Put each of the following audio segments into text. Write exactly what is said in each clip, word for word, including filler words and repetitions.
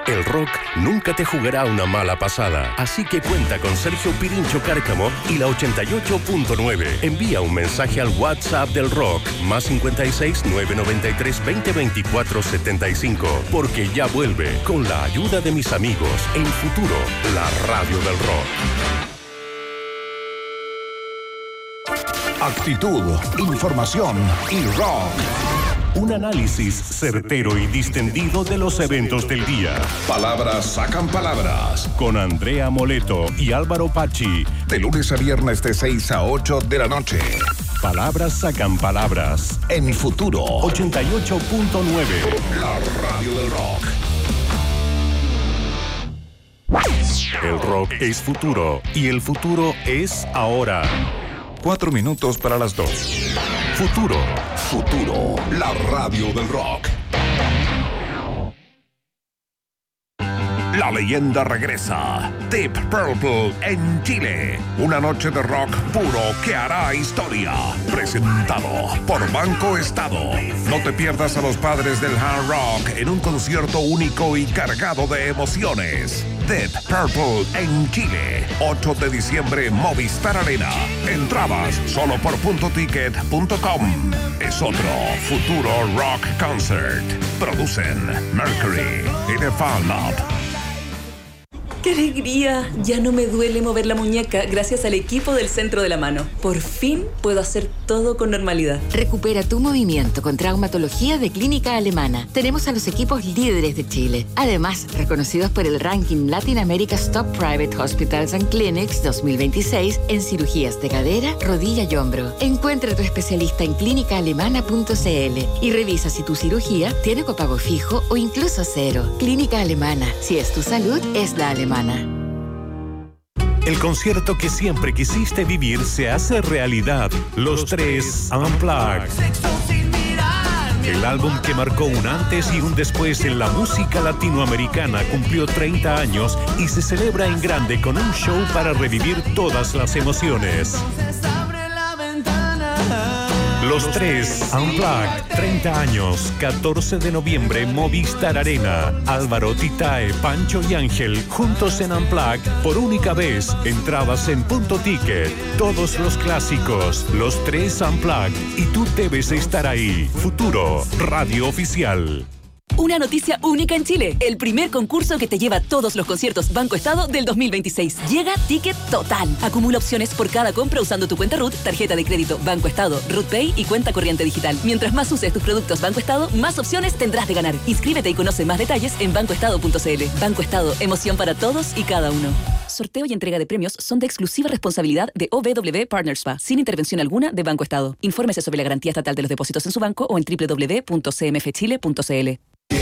El rock nunca te jugará una mala pasada, así que cuenta con Sergio Pirincho Cárcamo y la ochenta y ocho punto nueve. Envía un mensaje al WhatsApp del rock, más cincuenta y seis, nueve noventa y tres, veinte, veinticuatro, setenta y cinco, porque ya vuelve, con la ayuda de mis amigos, en Futuro, la radio del rock. Actitud, información y rock. Un análisis certero y distendido de los eventos del día. Palabras sacan palabras. Con Andrea Moleto y Álvaro Pachi. De lunes a viernes de seis a ocho de la noche. Palabras sacan palabras. En Futuro. ochenta y ocho punto nueve. La radio del rock. El rock es futuro. Y el futuro es ahora. Cuatro minutos para las dos. Futuro. Futuro, la radio del rock. La leyenda regresa. Deep Purple en Chile. Una noche de rock puro que hará historia. Presentado por Banco Estado. No te pierdas a los padres del hard rock en un concierto único y cargado de emociones. Deep Purple en Chile. ocho de diciembre, Movistar Arena. Entradas solo por punto ticket punto com. Es otro Futuro Rock Concert. Producen Mercury y The Fan Lab. ¡Qué alegría! Ya no me duele mover la muñeca gracias al equipo del Centro de la Mano. Por fin puedo hacer todo con normalidad. Recupera tu movimiento con traumatología de Clínica Alemana. Tenemos a los equipos líderes de Chile. Además, reconocidos por el ranking Latin America's Top Private Hospitals and Clinics dos mil veintiséis en cirugías de cadera, rodilla y hombro. Encuentra a tu especialista en clínica alemana punto c l y revisa si tu cirugía tiene copago fijo o incluso cero. Clínica Alemana. Si es tu salud, es la alemana. El concierto que siempre quisiste vivir se hace realidad. Los Tres Unplugged. El álbum que marcó un antes y un después en la música latinoamericana cumplió treinta años y se celebra en grande con un show para revivir todas las emociones. Los Tres Unplugged, treinta años, catorce de noviembre, Movistar Arena. Álvaro, Titae, Pancho y Ángel, juntos en Unplugged, por única vez. Entradas en Punto Ticket. Todos los clásicos, Los Tres Unplugged. Y tú debes estar ahí. Futuro, radio oficial. Una noticia única en Chile. El primer concurso que te lleva todos los conciertos Banco Estado del dos mil veintiséis. Llega Ticket Total. Acumula opciones por cada compra usando tu cuenta R U T, tarjeta de crédito Banco Estado, R U T Pay y cuenta corriente digital. Mientras más uses tus productos Banco Estado, más opciones tendrás de ganar. Inscríbete y conoce más detalles en banco estado punto c l. Banco Estado, emoción para todos y cada uno. Sorteo y entrega de premios son de exclusiva responsabilidad de O B W Partners S P A, sin intervención alguna de Banco Estado. Infórmese sobre la garantía estatal de los depósitos en su banco o en doble u doble u doble u punto c m f chile punto c l.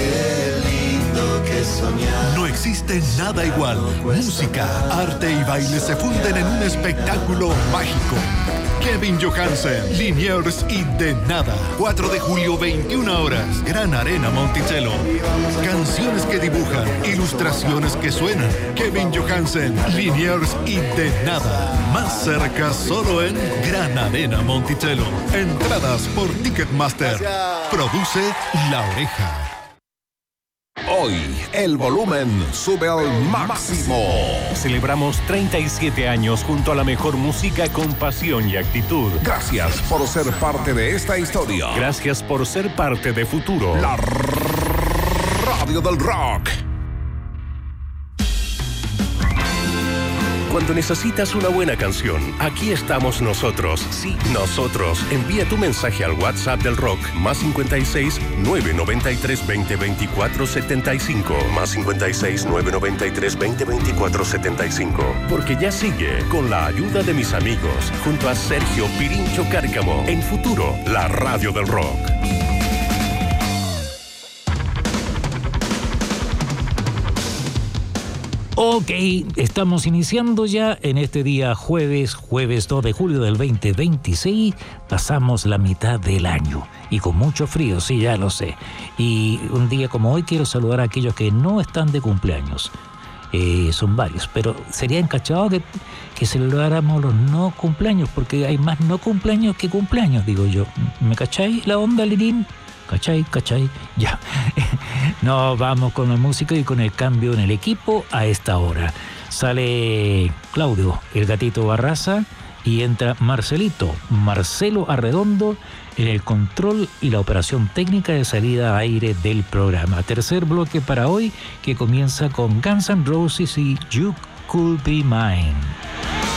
No existe nada igual. Música, arte y baile se funden en un espectáculo mágico. Kevin Johansen, Liniers y De Nada. cuatro de julio, veintiuna horas. Gran Arena Monticello. Canciones que dibujan, ilustraciones que suenan. Kevin Johansen, Liniers y De Nada. Más cerca solo en Gran Arena Monticello. Entradas por Ticketmaster. Produce La Oreja. Hoy, el volumen sube al máximo. Celebramos treinta y siete años junto a la mejor música con pasión y actitud. Gracias por ser parte de esta historia. Gracias por ser parte de Futuro. La radio del rock. Cuando necesitas una buena canción, aquí estamos nosotros. Sí, nosotros. Envía tu mensaje al WhatsApp del rock, más cincuenta y seis, nueve noventa y tres, veinte, veinticuatro, setenta y cinco. Más cincuenta y seis, nueve noventa y tres, veinte, veinticuatro, setenta y cinco. Porque ya sigue, con la ayuda de mis amigos, junto a Sergio Pirincho Cárcamo, en Futuro, la radio del rock. Ok, estamos iniciando ya en este día jueves, jueves dos de julio del veinte veintiséis. Pasamos la mitad del año y con mucho frío, sí, ya lo sé. Y un día como hoy quiero saludar a aquellos que no están de cumpleaños. Eh, son varios, pero sería encachado que, que celebráramos los no cumpleaños, porque hay más no cumpleaños que cumpleaños, digo yo. ¿Me cacháis la onda, Lirín? ¿Cachai? ¿Cachai? Ya. No, vamos con la música y con el cambio en el equipo a esta hora. Sale Claudio, el gatito Barraza, y entra Marcelito, Marcelo Arredondo, en el control y la operación técnica de salida a aire del programa. Tercer bloque para hoy, que comienza con Guns N' Roses y You Could Be Mine.